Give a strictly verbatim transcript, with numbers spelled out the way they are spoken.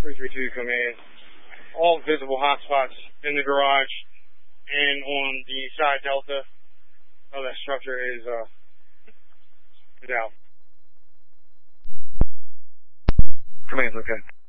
three three two command. All visible hotspots in the garage and on the side delta of that structure is, uh, is out. Command's okay.